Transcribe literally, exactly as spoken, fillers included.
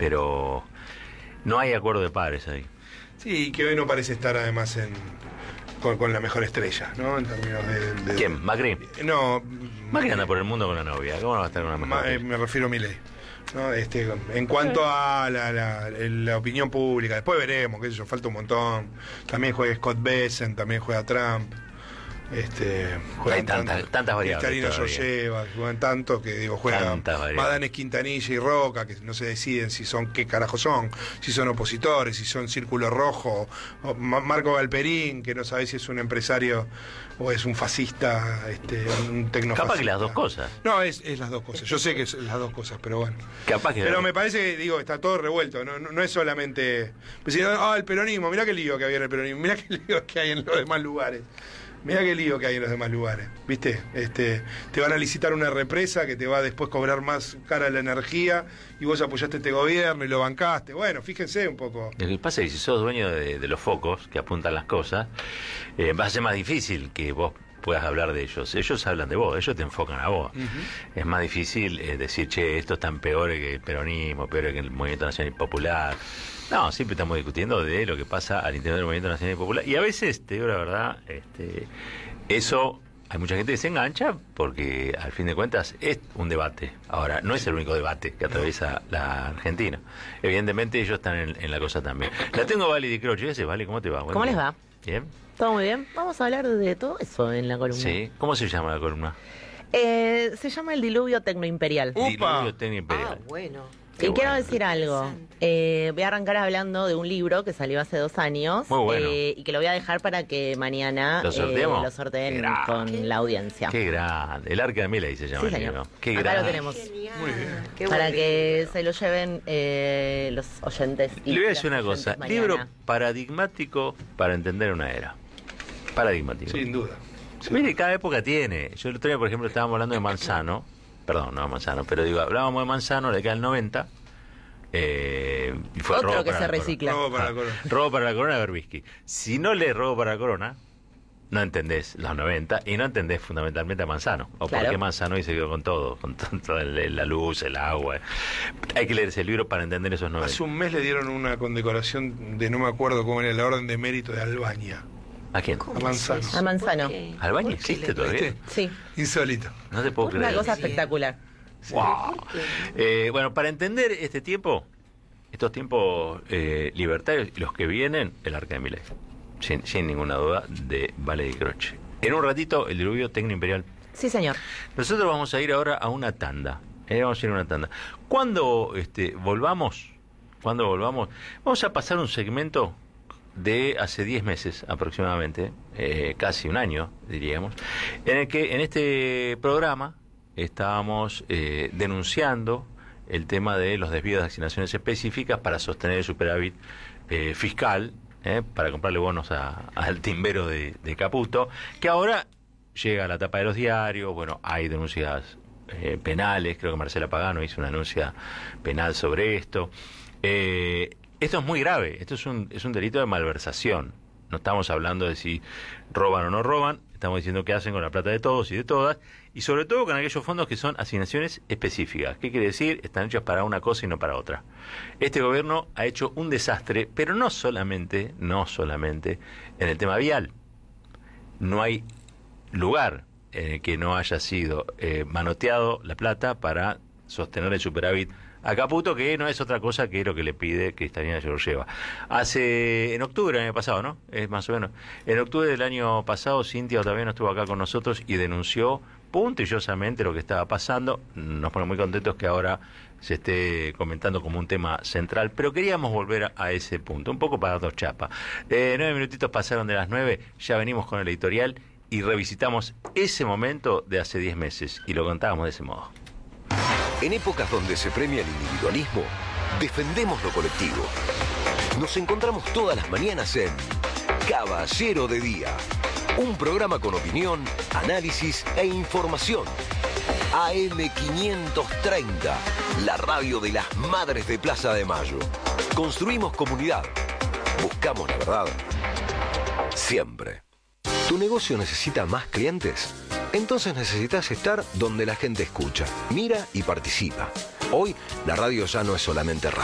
pero no hay acuerdo de pares ahí. Sí, que hoy no parece estar además en con, con la mejor estrella, ¿no? En términos de... de ¿Quién? ¿Macri? No. Macri anda por el mundo con la novia, ¿cómo no va a estar con la mejor? Ma, eh, me refiero a Milei. ¿No? Este, en cuanto a la, la, la opinión pública, después veremos, qué sé yo, falta un montón. También juega Scott Bessent, también juega Trump. Este, hay tantas, tanto, tantas variables. Karina Georgieva, juegan tanto que digo, juegan Madanes Quintanilla y Roca, que no se deciden si son, qué carajo son, si son opositores, si son Círculo Rojo, o Marco Galperín, que no sabe si es un empresario o es un fascista, este, un tecnofascista. Capaz que las dos cosas. No, es, es las dos cosas. Yo sé que es las dos cosas, pero bueno. Capaz que pero me parece que, digo, está todo revuelto. No, no, no es solamente. Pues, ah, el peronismo, mirá qué lío que había en el peronismo, mirá qué lío que hay en los demás lugares. Mirá qué lío que hay en los demás lugares, ¿viste? Este, te van a licitar una represa que te va a después cobrar más cara la energía y vos apoyaste este gobierno y lo bancaste. Bueno, fíjense un poco. Lo que pasa es que si sos dueño de, de los focos que apuntan las cosas, eh, va a ser más difícil que vos puedas hablar de ellos. Ellos hablan de vos, ellos te enfocan a vos. Uh-huh. Es más difícil eh, decir, che, esto es tan peor que el peronismo, peor que el Movimiento Nacional Popular. No, siempre estamos discutiendo de lo que pasa al interior del Movimiento Nacional Popular. Y a veces, te digo la verdad, este, eso, hay mucha gente que se engancha porque, al fin de cuentas, es un debate. Ahora, no es el único debate que atraviesa la Argentina. Evidentemente, ellos están en, en la cosa también. La tengo Vale de Croce. ¿Ese Vale? ¿Cómo te va? ¿Cómo les va? ¿Bien? Todo muy bien. Vamos a hablar de todo eso en la columna. Sí. ¿Cómo se llama la columna? Eh, se llama El Diluvio Tecnoimperial. Diluvio Tecnoimperial. Ah, bueno. Qué y bueno. Quiero decir algo. Eh, voy a arrancar hablando de un libro que salió hace dos años. Muy bueno. Eh, y que lo voy a dejar para que mañana ¿Lo, eh, lo sorteen con ¿Qué? La audiencia. Qué grande. El Arca de Milei se llama. Sí, el señor. libro. Qué Acá grande. lo tenemos. Muy bien. Qué para que se lo lleven eh, los oyentes. Y le voy a decir una cosa. Mañana. Libro paradigmático para entender una era. Paradigmático. Sin duda. Sí. Mire, cada época tiene. Yo el otro día, por ejemplo, estábamos hablando de Manzano. Perdón, no Manzano, pero digo, hablábamos de Manzano, de acá del noventa. Eh, y fue Otro robo que para se la recicla. Robo para ah, la corona. Robo para la corona de Berbisky. Si no lees Robo para la corona, no entendés los noventa y no entendés fundamentalmente a Manzano. O claro. por qué Manzano y se quedó con todo, con toda la luz, el agua. Hay que leer ese libro para entender esos noventa. Hace un mes le dieron una condecoración de no me acuerdo cómo era, la Orden de Mérito de Albania. ¿A quién? A Manzano. A Manzano. ¿Albania existe todavía? Sí. Insólito. No te puedo creer. Una cosa espectacular. Sí. Wow. Eh, bueno, para entender este tiempo, estos tiempos eh, libertarios y los que vienen, el Arca de Milei, sin, sin ninguna duda, de Vale de Croce. En un ratito, el diluvio tecnoimperial. Sí, señor. Nosotros vamos a ir ahora a una tanda. Eh, vamos a ir a una tanda. Cuando este, volvamos, cuando volvamos, vamos a pasar un segmento de hace diez meses aproximadamente, eh, casi un año, diríamos, en el que en este programa estábamos eh, denunciando el tema de los desvíos de asignaciones específicas para sostener el superávit eh, fiscal, eh, para comprarle bonos a, al timbero de, de Caputo, que ahora llega a la tapa de los diarios. Bueno, hay denuncias eh, penales, creo que Marcela Pagano hizo una denuncia penal sobre esto. Eh, esto es muy grave, esto es un, es un delito de malversación. No estamos hablando de si roban o no roban, estamos diciendo qué hacen con la plata de todos y de todas, y sobre todo con aquellos fondos que son asignaciones específicas. ¿Qué quiere decir? Están hechos para una cosa y no para otra. Este gobierno ha hecho un desastre, pero no solamente, no solamente en el tema vial. No hay lugar en el que no haya sido eh, manoteado la plata para sostener el superávit a Caputo, que no es otra cosa que lo que le pide Cristalina Georgieva. Hace, en octubre del año pasado, ¿no? Es más o menos. En octubre del año pasado, Cintia Otaviano estuvo acá con nosotros y denunció puntillosamente lo que estaba pasando. Nos pone muy contentos que ahora se esté comentando como un tema central, pero queríamos volver a, a ese punto, un poco para dar chapa. Eh, nueve minutitos pasaron de las nueve, ya venimos con el editorial y revisitamos ese momento de hace diez meses y lo contábamos de ese modo. En épocas donde se premia el individualismo, defendemos lo colectivo. Nos encontramos todas las mañanas en Caballero de Día, un programa con opinión, análisis e información. A M quinientos treinta, la radio de las madres de Plaza de Mayo. Construimos comunidad. Buscamos la verdad. Siempre. ¿Tu negocio necesita más clientes? Entonces necesitas estar donde la gente escucha, mira y participa. Hoy, la radio ya no es solamente radio.